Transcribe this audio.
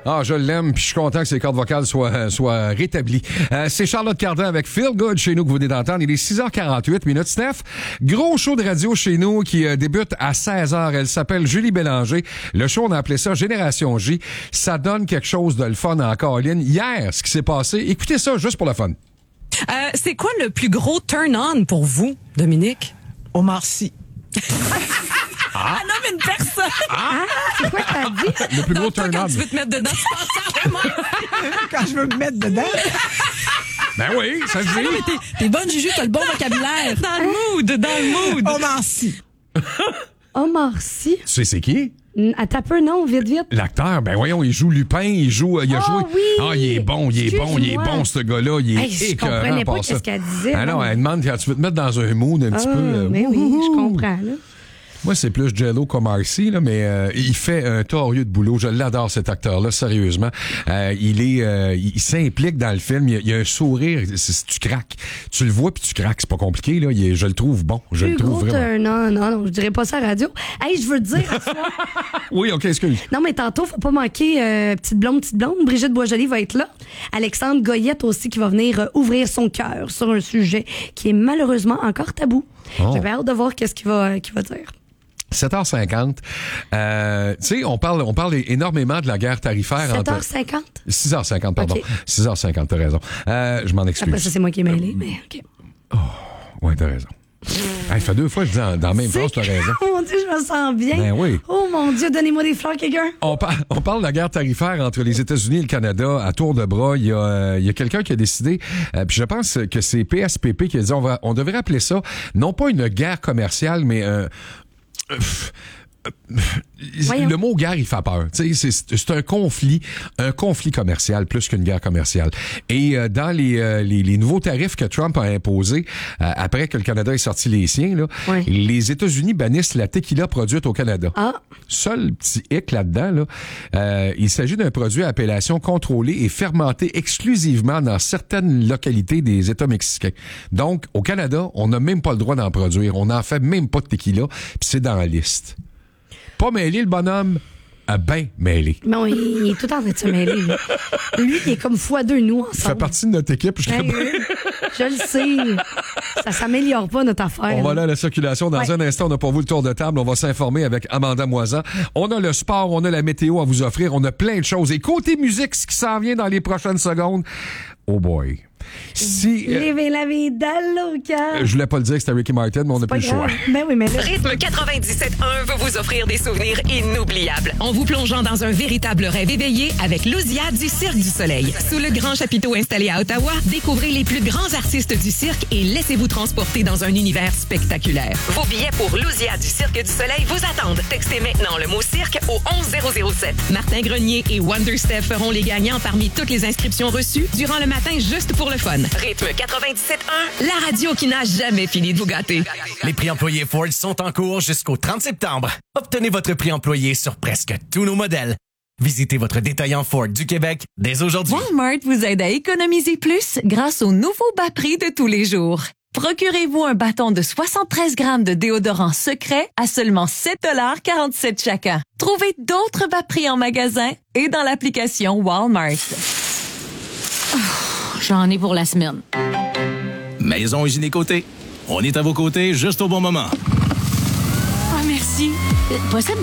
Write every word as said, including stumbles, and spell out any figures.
Ah, je l'aime, puis je suis content que ses cordes vocales soient, soient rétablies. Euh, c'est Charlotte Cardin avec Feel Good chez nous que vous venez d'entendre. Il est six heures quarante-huit minutes. Steph, gros show de radio chez nous qui euh, débute à seize heures. Elle s'appelle Julie Bélanger. Le show, on a appelé ça Génération J. Ça donne quelque chose de le fun en Caroline. Hier, ce qui s'est passé, écoutez ça juste pour le fun. Euh, c'est quoi le plus gros turn-on pour vous, Dominique? Omar Sy. Ah, non, mais une personne! Ah, c'est quoi que t'as dit? Le plus gros Toi, turn-on. quand tu veux te mettre dedans, tu penses à Omar. Quand je veux me mettre dedans. Ben oui, ça se Ah non, mais dit. t'es, t'es bonne, Juju, t'as le bon vocabulaire. Dans le mood, dans le mood. Omar Sy. Omar Sy. Tu sais c'est qui? À ta peu, non, vite, vite. L'acteur, ben voyons, il joue Lupin, il joue, il a Ah joué. oui! Ah, il est bon, il est bon, il est Excuse-moi. bon, ce gars-là, il est Hey, je écœurant comprenais pas par ça. qu'est-ce qu'elle disait. Ah non, non. elle demande quand tu veux te mettre dans un mood un petit Ah, peu. euh, mais oui, wouhou. je comprends, là. Moi, c'est plus Jello qu'Omar Sy, là, mais euh, il fait un torieux de boulot. Je l'adore, cet acteur-là, sérieusement. Euh, il est, euh, il s'implique dans le film. Il y a, il y a un sourire. C'est, tu craques. Tu le vois puis tu craques. C'est pas compliqué, là. Il est, je le trouve bon. Je le Plus trouve gros vraiment. turn on. Non, non, je dirais pas ça à la radio. Hey, je veux te dire, à soir- Oui, OK, excuse. non, mais tantôt, faut pas manquer euh, Petite Blonde, Petite Blonde. Brigitte Boisjoli va être là. Alexandre Goyette aussi qui va venir euh, ouvrir son cœur sur un sujet qui est malheureusement encore tabou. Oh. J'ai hâte de voir qu'est-ce qu'il va, euh, qu'il va dire. sept heures cinquante. Euh, tu sais, on parle, on parle énormément de la guerre tarifaire. sept entre- heures cinquante? six heures cinquante, pardon. OK. six heures cinquante, t'as raison. Euh, je m'en excuse. Après ça, c'est moi qui ai mêlé, mais OK. Oui, t'as raison. Hey, ça fait deux fois que je dis dans, dans la même phrase, t'as raison. Oh mon Dieu, je me sens bien. Ben oui. Oh mon Dieu, donnez-moi des fleurs, quelqu'un. On, par- on parle de la guerre tarifaire entre les États-Unis et le Canada à tour de bras. Il y a, euh, il y a quelqu'un qui a décidé, euh, puis je pense que c'est P S P P qui a dit on, va, on devrait appeler ça, non pas une guerre commerciale, mais euh, euh, Voyons. le mot guerre, il fait peur. Tu sais, c'est, c'est un conflit, un conflit commercial plus qu'une guerre commerciale. Et euh, dans les, euh, les, les nouveaux tarifs que Trump a imposés euh, après que le Canada ait sorti les siens, là, Ouais. les États-Unis bannissent la tequila produite au Canada. Ah, Seul petit hic là-dedans, là, euh, il s'agit d'un produit à appellation contrôlée et fermenté exclusivement dans certaines localités des États mexicains. Donc, au Canada, on n'a même pas le droit d'en produire. On n'en fait même pas de tequila, puis c'est dans la liste. Pas mêlé, le bonhomme, à ben mêlé. mais il, il est tout en train de se mêler. Lui, lui il est comme fois deux, nous, ensemble. Il fait partie de notre équipe. Je Ben, serais- je le sais. Ça s'améliore pas, notre affaire. On va aller à la circulation. Dans Ouais. un instant, on a pour vous le tour de table. On va s'informer avec Amanda Moisan. On a le sport, on a la météo à vous offrir. On a plein de choses. Et côté musique, ce qui s'en vient dans les prochaines secondes, oh boy. Si... euh, Livez la vie loca. je voulais pas le dire que c'était Ricky Martin, mais on n'a Pas plus le choix. grave. Ben oui, mais là, Rythme quatre-vingt-dix-sept un veut vous offrir des souvenirs inoubliables en vous plongeant dans un véritable rêve éveillé avec l'Osia du Cirque du Soleil. Sous le grand chapiteau installé à Ottawa, découvrez les plus grands artistes du cirque et laissez-vous transporter dans un univers spectaculaire. Vos billets pour l'Osia du Cirque du Soleil vous attendent. Textez maintenant le mot cirque au onze zéro zéro sept. Martin Grenier et Wonder Steph feront les gagnants parmi toutes les inscriptions reçues durant le matin juste pour le fun. Rythme quatre-vingt-dix-sept un, la radio qui n'a jamais fini de vous gâter. Les prix employés Ford sont en cours jusqu'au trente septembre. Obtenez votre prix employé sur presque tous nos modèles. Visitez votre détaillant Ford du Québec dès aujourd'hui. Walmart vous aide à économiser plus grâce au nouveau bas prix de tous les jours. Procurez-vous un bâton de soixante-treize grammes de déodorant secret à seulement sept dollars quarante-sept chacun. Trouvez d'autres bas prix en magasin et dans l'application Walmart. Oh, j'en ai pour la semaine. Maison Hygiénie Côté. On est à vos côtés juste au bon moment. Ah, merci. Euh, Possible